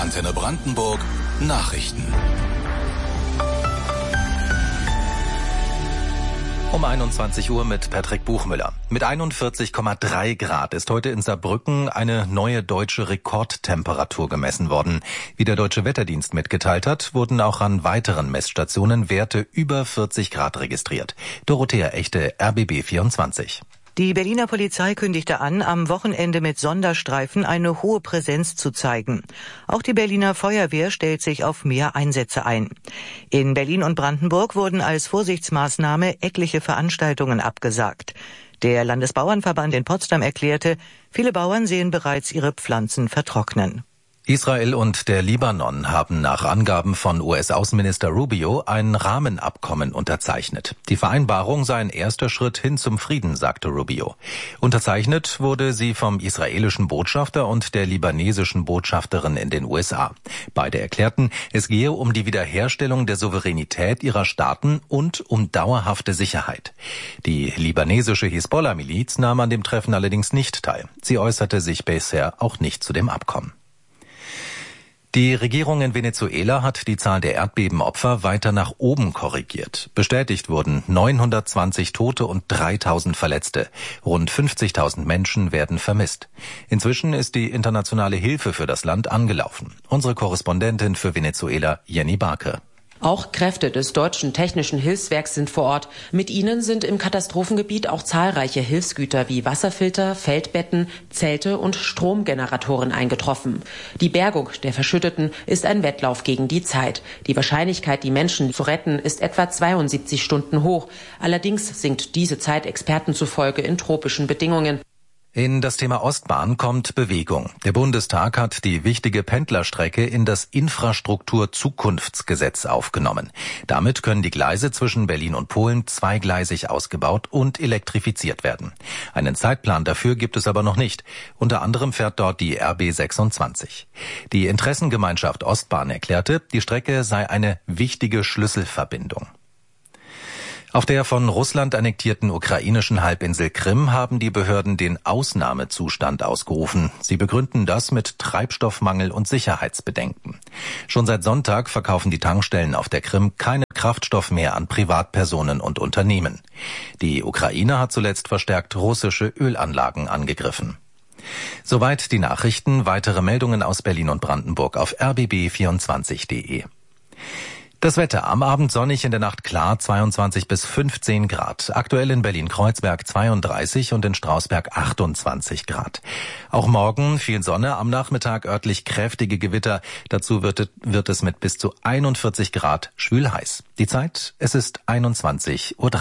Antenne Brandenburg Nachrichten. Um 21 Uhr mit Patrick Buchmüller. Mit 41,3 Grad ist heute in Saarbrücken eine neue deutsche Rekordtemperatur gemessen worden. Wie der Deutsche Wetterdienst mitgeteilt hat, wurden auch an weiteren Messstationen Werte über 40 Grad registriert. Dorothea Echte, RBB 24. Die Berliner Polizei kündigte an, am Wochenende mit Sonderstreifen eine hohe Präsenz zu zeigen. Auch die Berliner Feuerwehr stellt sich auf mehr Einsätze ein. In Berlin und Brandenburg wurden als Vorsichtsmaßnahme etliche Veranstaltungen abgesagt. Der Landesbauernverband in Potsdam erklärte, viele Bauern sehen bereits ihre Pflanzen vertrocknen. Israel und der Libanon haben nach Angaben von US-Außenminister Rubio ein Rahmenabkommen unterzeichnet. Die Vereinbarung sei ein erster Schritt hin zum Frieden, sagte Rubio. Unterzeichnet wurde sie vom israelischen Botschafter und der libanesischen Botschafterin in den USA. Beide erklärten, es gehe um die Wiederherstellung der Souveränität ihrer Staaten und um dauerhafte Sicherheit. Die libanesische Hisbollah-Miliz nahm an dem Treffen allerdings nicht teil. Sie äußerte sich bisher auch nicht zu dem Abkommen. Die Regierung in Venezuela hat die Zahl der Erdbebenopfer weiter nach oben korrigiert. Bestätigt wurden 920 Tote und 3000 Verletzte. Rund 50.000 Menschen werden vermisst. Inzwischen ist die internationale Hilfe für das Land angelaufen. Unsere Korrespondentin für Venezuela, Jenny Barke. Auch Kräfte des Deutschen Technischen Hilfswerks sind vor Ort. Mit ihnen sind im Katastrophengebiet auch zahlreiche Hilfsgüter wie Wasserfilter, Feldbetten, Zelte und Stromgeneratoren eingetroffen. Die Bergung der Verschütteten ist ein Wettlauf gegen die Zeit. Die Wahrscheinlichkeit, die Menschen zu retten, ist etwa 72 Stunden hoch. Allerdings sinkt diese Zeit Experten zufolge in tropischen Bedingungen. In das Thema Ostbahn kommt Bewegung. Der Bundestag hat die wichtige Pendlerstrecke in das Infrastrukturzukunftsgesetz aufgenommen. Damit können die Gleise zwischen Berlin und Polen zweigleisig ausgebaut und elektrifiziert werden. Einen Zeitplan dafür gibt es aber noch nicht. Unter anderem fährt dort die RB 26. Die Interessengemeinschaft Ostbahn erklärte, die Strecke sei eine wichtige Schlüsselverbindung. Auf der von Russland annektierten ukrainischen Halbinsel Krim haben die Behörden den Ausnahmezustand ausgerufen. Sie begründen das mit Treibstoffmangel und Sicherheitsbedenken. Schon seit Sonntag verkaufen die Tankstellen auf der Krim keinen Kraftstoff mehr an Privatpersonen und Unternehmen. Die Ukraine hat zuletzt verstärkt russische Ölanlagen angegriffen. Soweit die Nachrichten. Weitere Meldungen aus Berlin und Brandenburg auf rbb24.de. Das Wetter am Abend sonnig, in der Nacht klar, 22 bis 15 Grad. Aktuell in Berlin-Kreuzberg 32 und in Strausberg 28 Grad. Auch morgen viel Sonne, am Nachmittag örtlich kräftige Gewitter. Dazu wird es mit bis zu 41 Grad schwül heiß. Die Zeit, es ist 21:03 Uhr.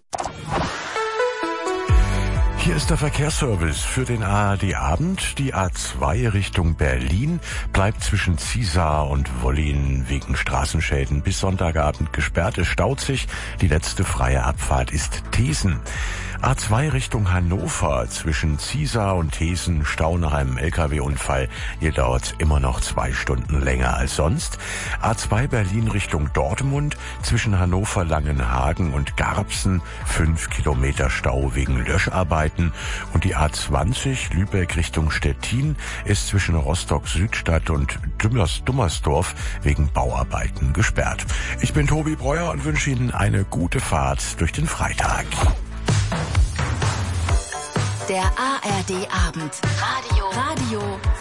Hier ist der Verkehrsservice für den ARD-Abend. Die A2 Richtung Berlin bleibt zwischen Ziesar und Wollin wegen Straßenschäden bis Sonntagabend gesperrt. Es staut sich. Die letzte freie Abfahrt ist Thesen. A2 Richtung Hannover zwischen Ziesar und Thesen, Stau nach einem LKW-Unfall. Hier dauert es immer noch 2 Stunden länger als sonst. A2 Berlin Richtung Dortmund zwischen Hannover, Langenhagen und Garbsen 5 Kilometer Stau wegen Löscharbeiten. Und die A20 Lübeck Richtung Stettin ist zwischen Rostock-Südstadt und Dummersdorf wegen Bauarbeiten gesperrt. Ich bin Tobi Breuer und wünsche Ihnen eine gute Fahrt durch den Freitag. Der ARD-Abend. Radio